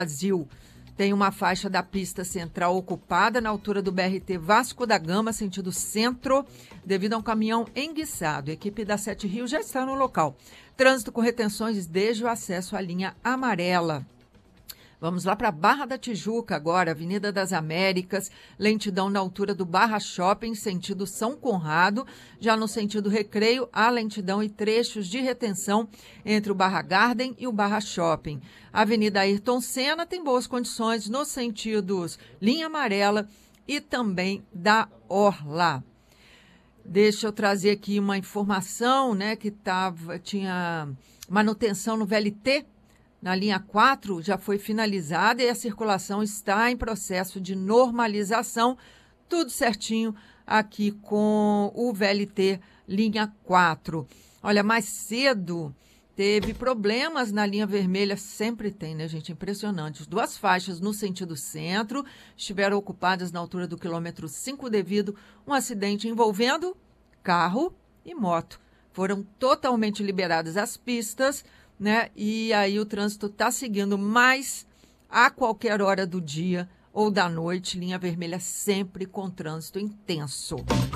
Brasil. Tem uma faixa da pista central ocupada na altura do BRT Vasco da Gama, sentido centro, devido a um caminhão enguiçado. A equipe da Sete Rios já está no local. Trânsito com retenções desde o acesso à linha amarela. Vamos lá para Barra da Tijuca agora, Avenida das Américas, lentidão na altura do Barra Shopping, sentido São Conrado. Já no sentido Recreio, há lentidão e trechos de retenção entre o Barra Garden e o Barra Shopping. A Avenida Ayrton Senna tem boas condições nos sentidos linha amarela e também da Orla. Deixa eu trazer aqui uma informação, né, que tinha manutenção no VLT. Na linha 4 já foi finalizada e a circulação está em processo de normalização, tudo certinho aqui com o VLT linha 4. Olha, mais cedo teve problemas na linha vermelha, sempre tem, né, gente? Impressionante. Duas faixas no sentido centro estiveram ocupadas na altura do quilômetro 5 devido a um acidente envolvendo carro e moto. Foram totalmente liberadas as pistas, né? E aí o trânsito está seguindo, mas a qualquer hora do dia ou da noite, linha vermelha sempre com trânsito intenso.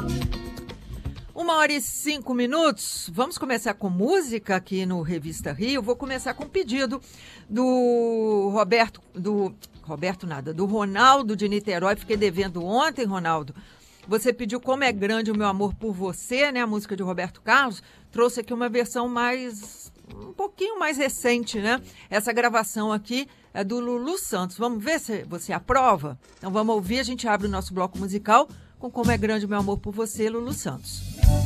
1h05. Vamos começar com música aqui no Revista Rio. Vou começar com um pedido do Ronaldo de Niterói. Fiquei devendo ontem, Ronaldo. Você pediu Como é Grande o Meu Amor por Você, né? A música de Roberto Carlos. Trouxe aqui uma versão um pouquinho mais recente, né? Essa gravação aqui é do Lulu Santos. Vamos ver se você aprova? Então vamos ouvir, a gente abre o nosso bloco musical com Como é Grande o Meu Amor por Você, Lulu Santos.